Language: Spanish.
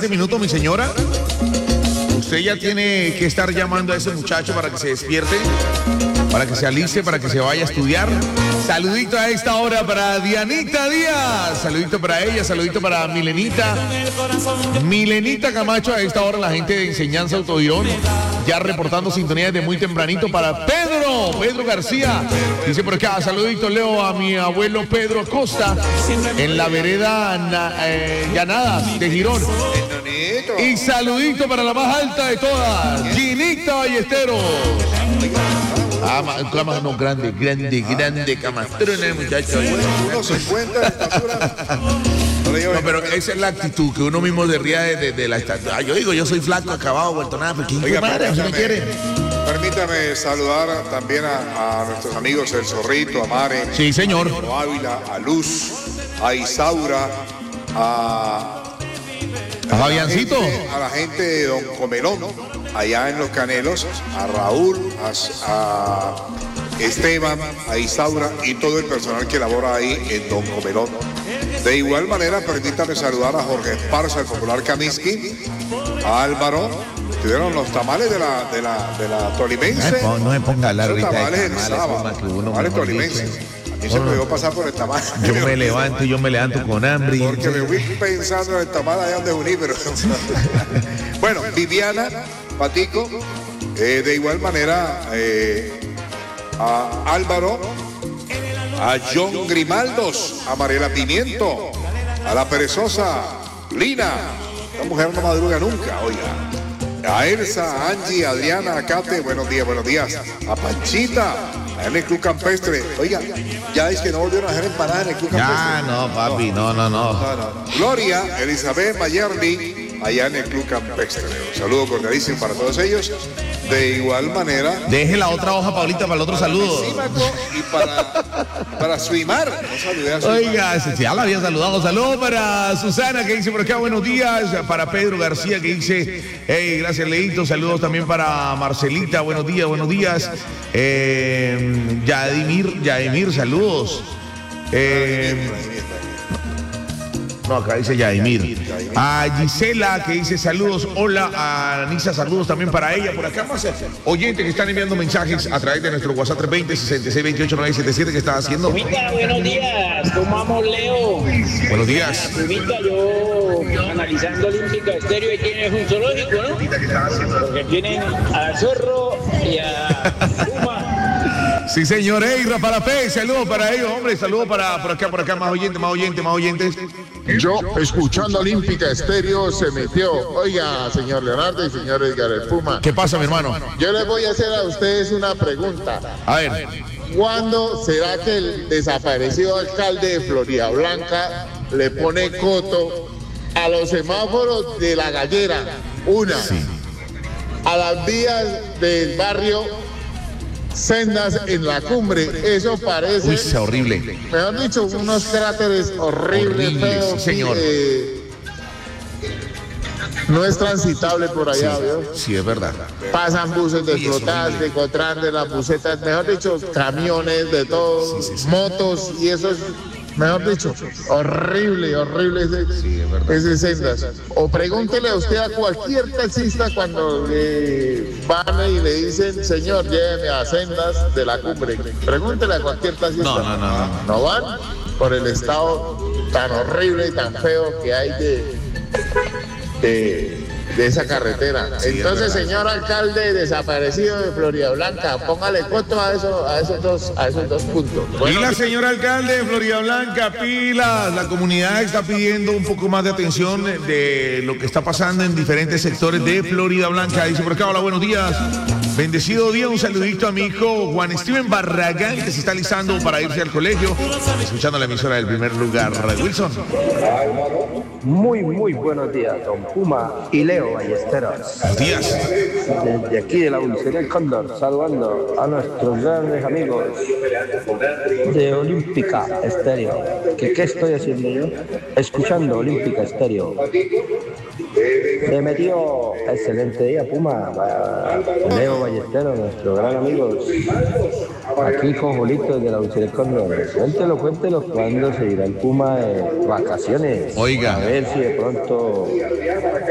7 minutos, mi señora. Usted ya tiene que estar llamando a ese muchacho para que se despierte, para que se aliste, para que se vaya a estudiar. Saludito a esta hora para Dianita Díaz. Saludito para ella, saludito para Milenita. Milenita Camacho, a esta hora la gente de Enseñanza Autoguión. Ya reportando sintonía desde muy tempranito para Pedro García. Dice por acá, saludito Leo a mi abuelo Pedro Costa en la vereda Llanadas de Girón. Y saludito para la más alta de todas, Ginita Ballesteros. No, grande, camastrona, muchacho. 1.50 de estatura. No, pero esa es la actitud, que uno mismo se ría de la estatura. Yo digo, yo soy flaco, acabado, vuelto nada, pero ¿quién me quiere? Permítame saludar también a nuestros amigos El Zorrito, a Mare. Sí, señor. A Ávila, a Luz, a Isaura, a Fabiancito. A la gente de Don Comelón, allá en Los Canelos, a Raúl, a Esteban, a Isaura y todo el personal que labora ahí en Don Comelón. De igual manera, permítame saludar a Jorge Esparza, el popular Kaminsky, a Álvaro. Tuvieron los tamales de la tolimense. No me ponga a hablar ahorita de tamales el sábado. Tamales tolimenses. A mí se me dio pasar por el tamal. Yo me levanto con hambre. Porque me fui pensando en el tamal allá donde uní, pero... Bueno, Viviana, Patico, de igual manera a Álvaro, a John Grimaldos, a Mariela Pimiento, a la perezosa Lina, esta mujer no madruga nunca, oiga, a Elsa, a Angie, a Adriana, a Kate, buenos días, a Panchita, en el Club Campestre. Oiga, ya es que no volvieron a hacer empanadas en el Club Campestre. Ya, no, papi, no. Gloria, Elizabeth Mayerly, allá en el Club Campestre. Un saludo cordialísimo para todos ellos. De igual manera... Deje la otra hoja, Paulita, para el otro saludo. Y para Suimar. No saludé a Suimar. Oiga, ya la había saludado. Saludos para Susana, que dice por acá, buenos días. Para Pedro García, que dice, hey, gracias, Leito. Saludos también para Marcelita, buenos días. Yadimir, saludos. No, acá dice Yadimir. A Gisela, que dice saludos. Hola. A Anisa, saludos también para ella. Por acá más oyentes que están enviando mensajes a través de nuestro WhatsApp 320-6628-977 que está haciendo. Pumita, buenos días. ¿Cómo vamos, Leo? Buenos días. Pumita, yo analizando Olímpica Estéreo y tienes un zoológico, ¿no? Porque tienen a Zorro y a Puma. Sí, señor. Eira para P. Saludos para ellos, hombre. Saludos por acá. Más oyentes. Yo, escuchando Olímpica Estéreo, se metió. Oiga, señor Leonardo y señor Edgar el Puma. ¿Qué pasa, mi hermano? Yo les voy a hacer a ustedes una pregunta. A ver. ¿Cuándo será que el desaparecido alcalde de Florida Blanca le pone coto a los semáforos de La Gallera? Sí. A las vías del barrio, sendas en la cumbre, eso parece... Uy, es horrible. Mejor dicho, unos cráteres horribles, feos. Sí, señor. No es transitable por allá, ¿vio? Sí, es verdad. Pasan buses desflotados, de Cotrán, de las busetas, mejor dicho, camiones, de todo, motos, y eso es... Mejor dicho, horrible ese sendas. O pregúntele a usted a cualquier taxista cuando le van y le dicen, señor, lléveme a sendas de la cumbre. Pregúntele a cualquier taxista. No van por el estado tan horrible y tan feo que hay de esa carretera. Entonces, señor alcalde desaparecido de Florida Blanca, póngale coto a esos dos puntos. Bueno, y la señora alcalde de Florida Blanca, pilas. La comunidad está pidiendo un poco más de atención de lo que está pasando en diferentes sectores de Florida Blanca. Dice por acá, hola, buenos días. Bendecido día, un saludito a mi hijo Juan Steven Barragán, que se está alisando para irse al colegio, escuchando la emisora del primer lugar. Wilson. Muy buenos días, don Puma y Leo Ballesteros. Buenos días. Desde aquí de la Dulcería El Cóndor, saludando a nuestros grandes amigos de Olímpica Estéreo. ¿Qué estoy haciendo yo? Escuchando Olímpica Estéreo. Se metió excelente día, Puma. Leo Ballesteros, nuestro gran amigo. Aquí con Julito de la Dulcería El Cóndor. Cuéntelo cuándo se irá el Puma de vacaciones. Oiga. A ver si de pronto